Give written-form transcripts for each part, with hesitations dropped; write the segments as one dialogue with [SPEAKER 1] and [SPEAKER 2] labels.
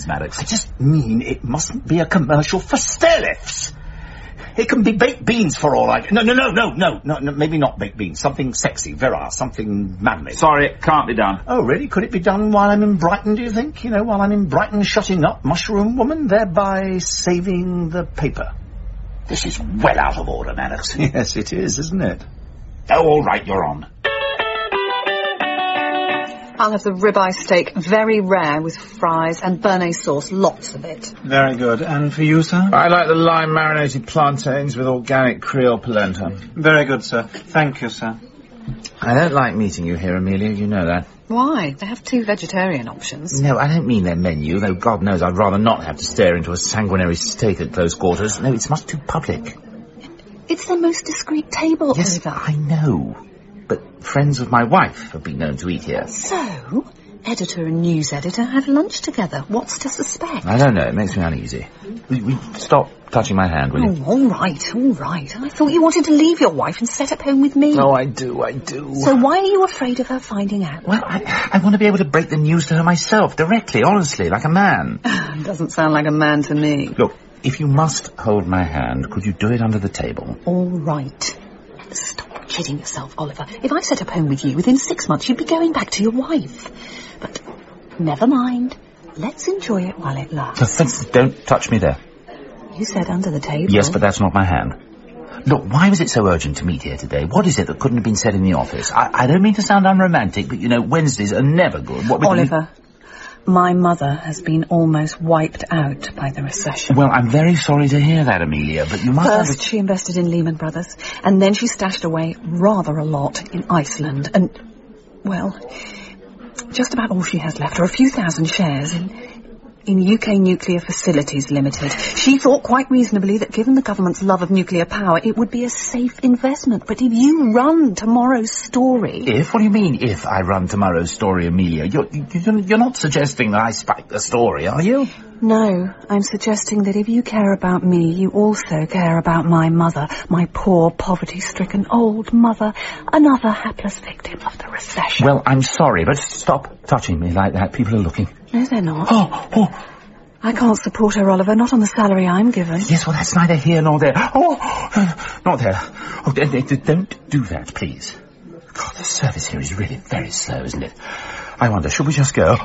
[SPEAKER 1] Maddox.
[SPEAKER 2] I just mean it mustn't be a commercial for stairlifts. It can be baked beans for all I... No, maybe not baked beans. Something sexy, virile, something manly.
[SPEAKER 1] Sorry, it can't be done.
[SPEAKER 2] Oh, really? Could it be done while I'm in Brighton, do you think? You know, while I'm in Brighton shutting up Mushroom Woman, thereby saving the paper?
[SPEAKER 1] This is well out of order, Maddox.
[SPEAKER 2] Yes, it is, isn't it?
[SPEAKER 1] Oh, all right, you're on.
[SPEAKER 3] I'll have the ribeye steak, very rare, with fries and béarnaise sauce, lots of it.
[SPEAKER 4] Very good. And for you, sir?
[SPEAKER 5] I like the lime marinated plantains with organic Creole polenta.
[SPEAKER 4] Very good, sir. Thank you, sir.
[SPEAKER 5] I don't like meeting you here, Amelia, you know that.
[SPEAKER 3] Why? They have 2 vegetarian options.
[SPEAKER 5] No, I don't mean their menu, though God knows I'd rather not have to stare into a sanguinary steak at close quarters. No, it's much too public.
[SPEAKER 3] It's the most discreet table,
[SPEAKER 5] Yes,
[SPEAKER 3] Oliver.
[SPEAKER 5] I know. But friends of my wife have been known to eat here.
[SPEAKER 3] So, editor and news editor have lunch together. What's to suspect?
[SPEAKER 5] I don't know, it makes me uneasy. We stop touching my hand, will you?
[SPEAKER 3] Oh, all right. I thought you wanted to leave your wife and set up home with me.
[SPEAKER 5] Oh, I do.
[SPEAKER 3] So why are you afraid of her finding out?
[SPEAKER 5] Well, I want to be able to break the news to her myself, directly, honestly, like a man.
[SPEAKER 3] Doesn't sound like a man to me.
[SPEAKER 5] Look, if you must hold my hand, could you do it under the table?
[SPEAKER 3] All right. Stop kidding yourself, Oliver. If I set up home with you, within 6 months you'd be going back to your wife. But never mind. Let's enjoy it while it lasts.
[SPEAKER 5] Don't touch me there.
[SPEAKER 3] You said under the table.
[SPEAKER 5] Yes, but that's not my hand. Look, why was it so urgent to meet here today? What is it that couldn't have been said in the office? I don't mean to sound unromantic, but, you know, Wednesdays are never good.
[SPEAKER 3] Oliver, my mother has been almost wiped out by the recession.
[SPEAKER 5] Well, I'm very sorry to hear that, Amelia, but you must...
[SPEAKER 3] First, she invested in Lehman Brothers, and then she stashed away rather a lot in Iceland, and, well, just about all she has left are a few thousand shares in UK Nuclear Facilities Limited. She thought quite reasonably that given the government's love of nuclear power, it would be a safe investment. But if you run tomorrow's story...
[SPEAKER 5] If? What do you mean, if I run tomorrow's story, Amelia? You're not suggesting that I spike the story, are you?
[SPEAKER 3] No, I'm suggesting that if you care about me, you also care about my mother, my poor, poverty-stricken old mother, another hapless victim of the recession.
[SPEAKER 5] Well, I'm sorry, but stop touching me like that. People are looking.
[SPEAKER 3] No, they're not.
[SPEAKER 5] Oh.
[SPEAKER 3] I can't support her, Oliver, not on the salary I'm given.
[SPEAKER 5] Yes, well, that's neither here nor there. Oh, not there. Oh, don't do that, please. God, the service here is really very slow, isn't it? I wonder, should we just go?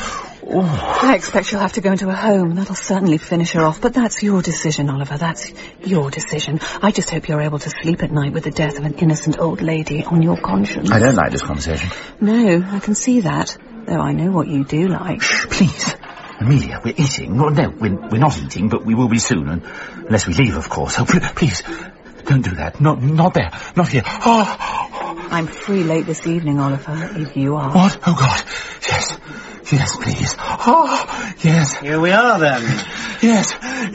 [SPEAKER 3] I expect she'll have to go into a home. That'll certainly finish her off. But that's your decision, Oliver. That's your decision. I just hope you're able to sleep at night with the death of an innocent old lady on your conscience.
[SPEAKER 5] I don't like this conversation.
[SPEAKER 3] No, I can see that. Though I know what you do like.
[SPEAKER 5] Shh, please. Amelia, we're eating. Well, no, we're not eating, but we will be soon. Unless we leave, of course. Oh, please, don't do that. Not there. Not here.
[SPEAKER 3] I'm free late this evening, Oliver, if you are.
[SPEAKER 5] What? Oh, God. Yes, please. Yes.
[SPEAKER 4] Here we are, then.
[SPEAKER 5] Yes.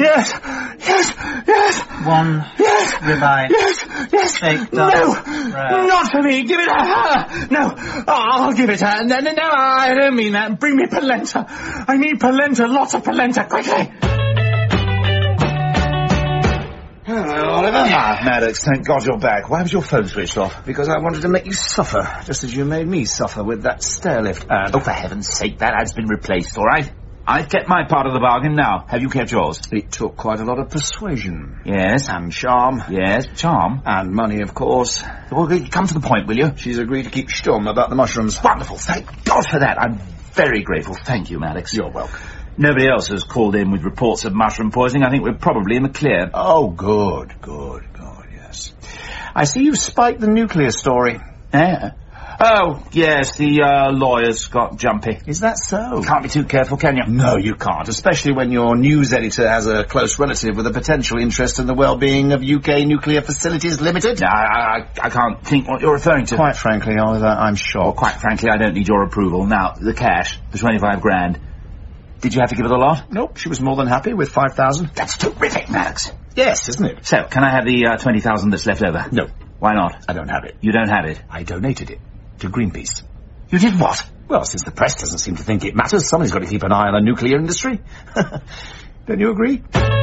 [SPEAKER 4] One.
[SPEAKER 5] Yes.
[SPEAKER 4] Ribeye.
[SPEAKER 5] Yes.
[SPEAKER 4] Steak.
[SPEAKER 5] No. Not for me. Give it to her. No. I'll give it to her. No, I don't mean that. Bring me polenta. I need polenta. Lots of polenta. Quickly.
[SPEAKER 2] Hello, Oliver. Maddox, thank God you're back. Why was your phone switched off? Because I wanted to make you suffer, just as you made me suffer with that stairlift ad.
[SPEAKER 1] Oh, for heaven's sake, that ad's been replaced, all right? I've kept my part of the bargain now. Have you kept yours?
[SPEAKER 2] It took quite a lot of persuasion.
[SPEAKER 1] Yes.
[SPEAKER 2] And charm.
[SPEAKER 1] Yes, charm.
[SPEAKER 2] And money, of course.
[SPEAKER 1] Well, come to the point, will you?
[SPEAKER 2] She's agreed to keep stum about the mushrooms.
[SPEAKER 1] Wonderful. Thank God for that. I'm very grateful. Thank you, Maddox.
[SPEAKER 2] You're welcome.
[SPEAKER 1] Nobody else has called in with reports of mushroom poisoning. I think we're probably in the clear.
[SPEAKER 2] Oh, good, yes. I see you've spiked the nuclear story.
[SPEAKER 1] Oh, yes, the lawyers got jumpy.
[SPEAKER 2] Is that so?
[SPEAKER 1] Can't be too careful, can you?
[SPEAKER 2] No, you can't, especially when your news editor has a close relative with a potential interest in the well-being of UK Nuclear Facilities Limited.
[SPEAKER 1] No, I can't think what you're referring to.
[SPEAKER 2] Quite frankly, Oliver, I'm shocked.
[SPEAKER 1] Well, quite frankly, I don't need your approval. Now, the cash, the 25 grand. Did you have to give it a lot?
[SPEAKER 2] Nope, she was more than happy with 5,000.
[SPEAKER 1] That's terrific, Maddox.
[SPEAKER 2] Yes, isn't it?
[SPEAKER 1] So, can I have the 20,000 that's left over?
[SPEAKER 2] No.
[SPEAKER 1] Why not?
[SPEAKER 2] I don't have it.
[SPEAKER 1] You don't have it?
[SPEAKER 2] I donated it to Greenpeace.
[SPEAKER 1] You did what?
[SPEAKER 2] Well, since the press doesn't seem to think it matters, somebody's got to keep an eye on the nuclear industry. Don't you agree?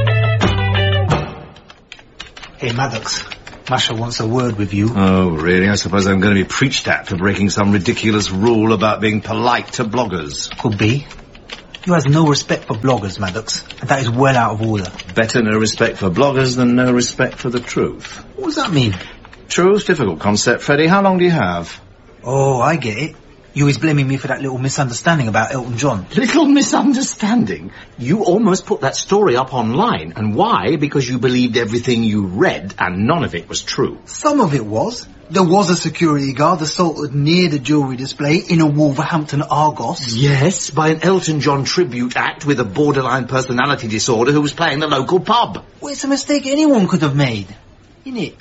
[SPEAKER 4] Hey, Maddox. Masha wants a word with you.
[SPEAKER 6] Oh, really? I suppose I'm going to be preached at for breaking some ridiculous rule about being polite to bloggers.
[SPEAKER 4] Could be. You has no respect for bloggers, Maddox, and that is well out of order.
[SPEAKER 6] Better no respect for bloggers than no respect for the truth.
[SPEAKER 4] What does that mean?
[SPEAKER 6] Truth, difficult concept, Freddie. How long do you have?
[SPEAKER 4] Oh, I get it. You was blaming me for that little misunderstanding about Elton John.
[SPEAKER 2] Little misunderstanding? You almost put that story up online. And why? Because you believed everything you read and none of it was true.
[SPEAKER 4] Some of it was. There was a security guard assaulted near the jewellery display in a Wolverhampton Argos.
[SPEAKER 2] Yes, by an Elton John tribute act with a borderline personality disorder who was playing the local pub.
[SPEAKER 4] Well, it's a mistake anyone could have made. Innit?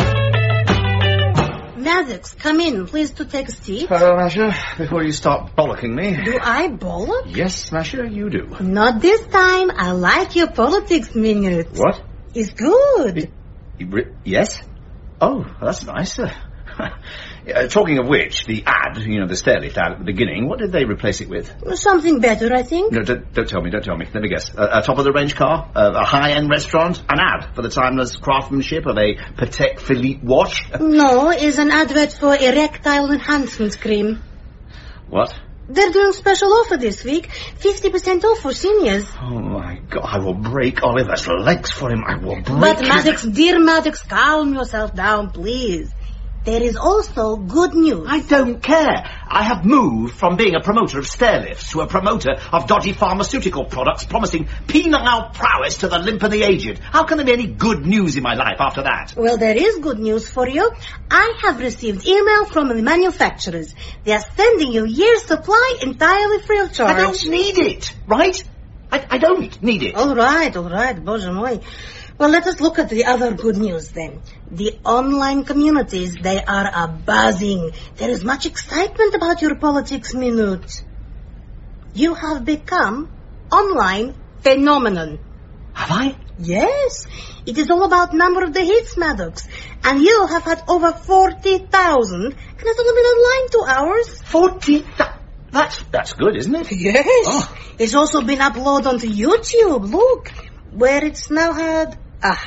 [SPEAKER 7] Maddox, come in. Please to take a seat.
[SPEAKER 6] Hello, Masha. Before you start bollocking me.
[SPEAKER 7] Do I bollock?
[SPEAKER 6] Yes, Masha, you do.
[SPEAKER 7] Not this time. I like your politics minute.
[SPEAKER 6] What?
[SPEAKER 7] It's good.
[SPEAKER 6] Yes? Oh, that's nice. Talking of which, the ad, you know, the stairlift ad at the beginning, what did they replace it with?
[SPEAKER 7] Something better, I think.
[SPEAKER 6] No, don't tell me. Let me guess. A top-of-the-range car? A high-end restaurant? An ad for the timeless craftsmanship of a Patek Philippe watch?
[SPEAKER 7] No, it's an advert for erectile enhancement cream.
[SPEAKER 6] What?
[SPEAKER 7] They're doing special offer this week. 50% off for seniors.
[SPEAKER 6] Oh, my God. I will break Oliver's legs for him. I will break
[SPEAKER 7] But Maddox, dear Maddox, calm yourself down, please. There is also good news.
[SPEAKER 2] I don't care. I have moved from being a promoter of stairlifts to a promoter of dodgy pharmaceutical products promising penile prowess to the limp and the aged. How can there be any good news in my life after that?
[SPEAKER 7] Well, there is good news for you. I have received email from the manufacturers. They are sending you year's supply entirely free of charge.
[SPEAKER 2] I don't need it, right? I don't need it.
[SPEAKER 7] All right, Bоже moj. Well, let us look at the other good news then. The online communities, they are a-buzzing. There is much excitement about your politics minute. You have become online phenomenon.
[SPEAKER 2] Have I?
[SPEAKER 7] Yes. It is all about number of the hits, Maddox. And you have had over 40,000. And it's only been online 2 hours.
[SPEAKER 2] 40,000? That's good, isn't it?
[SPEAKER 7] Yes.
[SPEAKER 2] Oh.
[SPEAKER 7] It's also been uploaded onto YouTube, look, where it's now had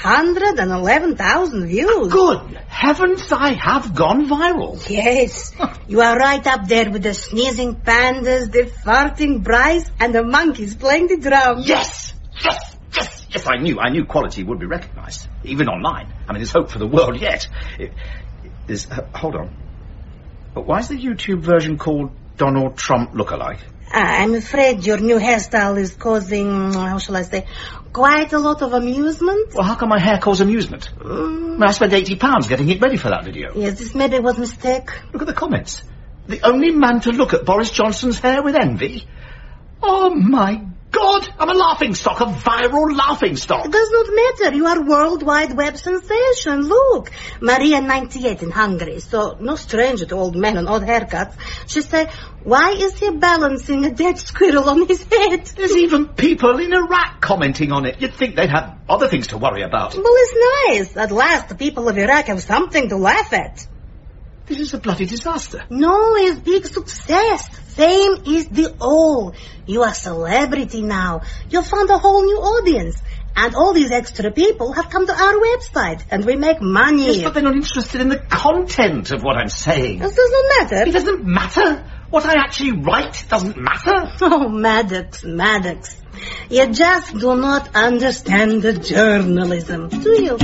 [SPEAKER 7] 111,000 views.
[SPEAKER 2] Good heavens, I have gone viral.
[SPEAKER 7] Yes, you are right up there with the sneezing pandas, the farting Bryce, and the monkeys playing the drum.
[SPEAKER 2] Yes, I knew quality would be recognised, even online. I mean, there's hope for the world yet. Hold on. But why is the YouTube version called Donald Trump Lookalike?
[SPEAKER 7] I'm afraid your new hairstyle is causing, how shall I say, quite a lot of amusement.
[SPEAKER 2] Well, how come my hair cause amusement? I spent £80 getting it ready for that video.
[SPEAKER 7] Yes, this maybe was a mistake.
[SPEAKER 2] Look at the comments. The only man to look at Boris Johnson's hair with envy? Oh, my God! I'm a laughingstock, a viral laughingstock.
[SPEAKER 7] It does not matter. You are worldwide web sensation. Look, Maria, 98, in Hungary, so no stranger to old men and odd haircuts. She said, why is he balancing a dead squirrel on his head?
[SPEAKER 2] There's even people in Iraq commenting on it. You'd think they'd have other things to worry about.
[SPEAKER 7] Well, it's nice. At last, the people of Iraq have something to laugh at.
[SPEAKER 2] This is a bloody disaster.
[SPEAKER 7] No, it's big success. Fame is the all. You are a celebrity now. You've found a whole new audience. And all these extra people have come to our website. And we make money.
[SPEAKER 2] Yes, but they're not interested in the content of what I'm saying.
[SPEAKER 7] This doesn't matter.
[SPEAKER 2] It doesn't matter. What I actually write doesn't matter.
[SPEAKER 7] Oh, Maddox. You just do not understand the journalism, do you?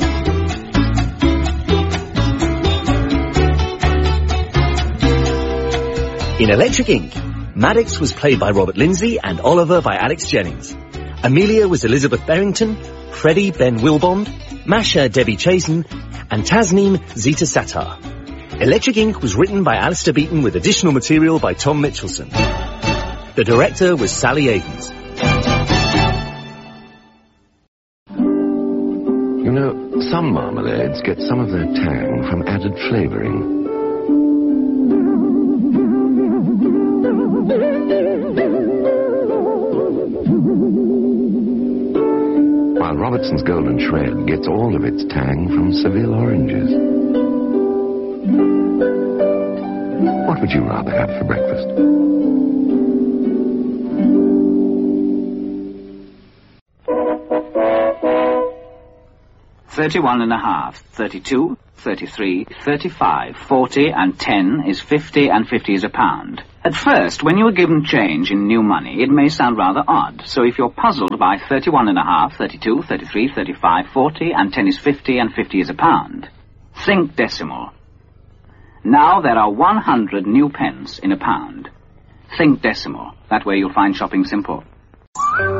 [SPEAKER 8] In Electric Ink, Maddox was played by Robert Lindsay and Oliver by Alex Jennings. Amelia was Elizabeth Berrington, Freddie Ben Wilbond, Masha Debbie Chazen, and Tasneem Zita Sattar. Electric Ink was written by Alistair Beaton with additional material by Tom Mitchelson. The director was Sally Aidens.
[SPEAKER 9] You know, some marmalades get some of their tang from added flavouring. While Robertson's Golden Shred gets all of its tang from Seville oranges. What would you rather have for breakfast?
[SPEAKER 10] 31.5, 32, 33, 35, 40 and 10 is 50 and 50 is a pound. At first, when you are given change in new money, it may sound rather odd. So if you're puzzled by 31.5, 32, 33, 35, 40 and 10 is 50 and 50 is a pound, think decimal. Now there are 100 new pence in a pound. Think decimal. That way you'll find shopping simple.